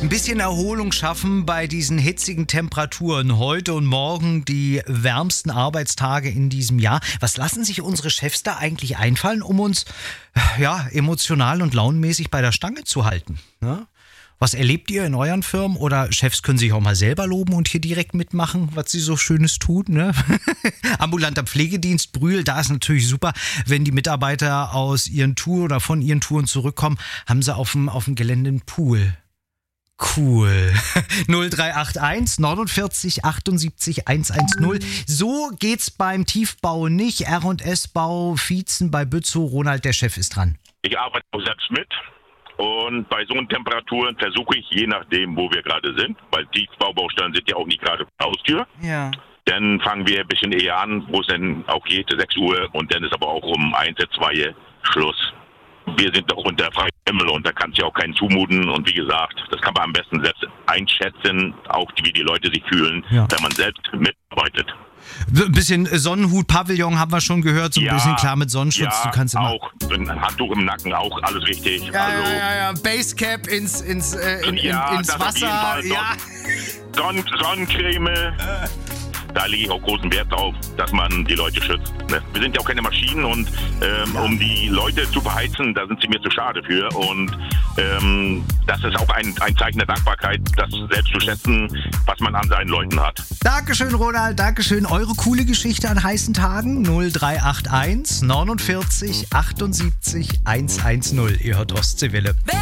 Ein bisschen Erholung schaffen bei diesen hitzigen Temperaturen. Heute und morgen die wärmsten Arbeitstage in diesem Jahr. Was lassen sich unsere Chefs da eigentlich einfallen, um uns emotional und launenmäßig bei der Stange zu halten? Ja? Was erlebt ihr in euren Firmen? Oder Chefs können sich auch mal selber loben und hier direkt mitmachen, was sie so Schönes tun. Ne? Ambulanter Pflegedienst, Brühl, da ist natürlich super, wenn die Mitarbeiter aus ihren Touren oder von ihren Touren zurückkommen, haben sie auf dem Gelände einen Pool. Cool. 0381 49 78 110. So geht's beim Tiefbau nicht. R&S Bau, Vietzen bei Bützow. Ronald, der Chef, ist dran. Ich arbeite auch selbst mit. Und bei so Temperaturen versuche ich, je nachdem, wo wir gerade sind, weil Tiefbaubaustellen sind ja auch nicht gerade vor der Haustür. Ja. Dann fangen wir ein bisschen eher an, wo es dann auch geht, 6 Uhr. Und dann ist aber auch um 1, 2 Schluss. Wir sind doch unter freiem Himmel und da kann es ja auch keinen zumuten. Und wie gesagt, das kann man am besten selbst einschätzen, auch wie die Leute sich fühlen, wenn man selbst mitarbeitet. Ein bisschen Sonnenhut, Pavillon haben wir schon gehört, so ein bisschen klar mit Sonnenschutz. Ja, du kannst immer auch ein Handtuch im Nacken, auch alles wichtig. Ja. Basecap ins Wasser. Ja. Sonnencreme. Da lege ich auch großen Wert drauf, dass man die Leute schützt. Ne? Wir sind ja auch keine Maschinen und um die Leute zu beheizen, da sind sie mir zu schade für. Und das ist auch ein Zeichen der Dankbarkeit, das selbst zu schätzen, was man an seinen Leuten hat. Dankeschön, Ronald. Dankeschön. Eure coole Geschichte an heißen Tagen 0381 49 78 110. Ihr hört Ostseewelle.